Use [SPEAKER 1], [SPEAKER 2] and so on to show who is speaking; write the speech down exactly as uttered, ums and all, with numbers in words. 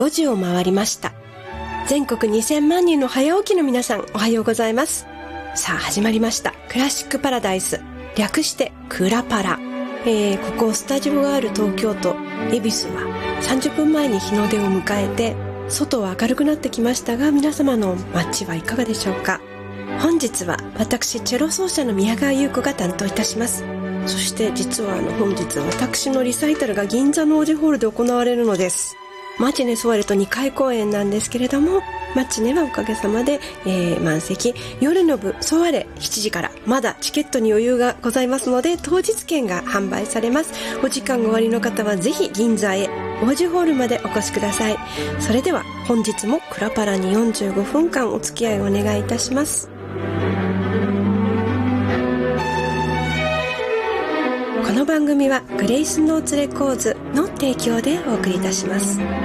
[SPEAKER 1] ごじを回りました。全国にせんまんにんの早起きの皆さん、おはようございます。さあ始まりました、クラシックパラダイス、略してクラパラ。えー、ここスタジオがある東京都恵比寿はさんじゅっぷんまえに日の出を迎えて、外は明るくなってきましたが、皆様の街はいかがでしょうか。本日は私チェロ奏者の宮川優子が担当いたします。そして実はあの本日私のリサイタルが銀座のオージホールで行われるのです。マチネソワレとにかい公演なんですけれども、マチネはおかげさまで、えー、満席。夜の部ソワレしちじからまだチケットに余裕がございますので、当日券が販売されます。お時間が終わりの方はぜひ銀座へオージホールまでお越しください。それでは本日もクラパラによんじゅうごふんかんお付き合いをお願いいたします。この番組はグレイスノーツレコーズの提供でお送りいたします。